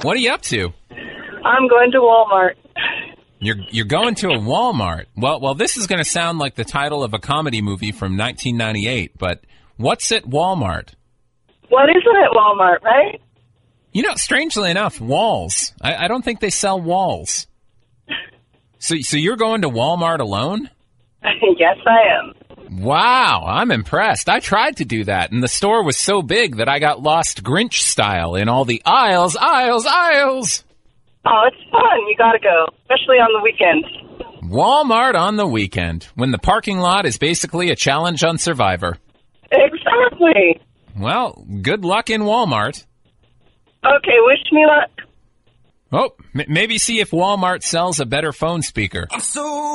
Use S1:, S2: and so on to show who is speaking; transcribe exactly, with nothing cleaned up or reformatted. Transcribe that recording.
S1: What are you up to?
S2: I'm going to Walmart.
S1: You're you're going to a Walmart. Well, well, this is going to sound like the title of a comedy movie from nineteen ninety-eight, but what's at Walmart?
S2: What isn't at Walmart, right?
S1: You know, strangely enough, walls. I, I don't think they sell walls. So, so you're going to Walmart alone?
S2: Yes, I am.
S1: Wow, I'm impressed. I tried to do that, and the store was so big that I got lost Grinch style in all the aisles, aisles, aisles.
S2: Oh, it's fun. You got to go, especially on the weekends.
S1: Walmart on the weekend, when the parking lot is basically a challenge on Survivor.
S2: Exactly.
S1: Well, good luck in Walmart.
S2: Okay, wish me luck.
S1: Oh, m- maybe see if Walmart sells a better phone speaker.
S3: I'm so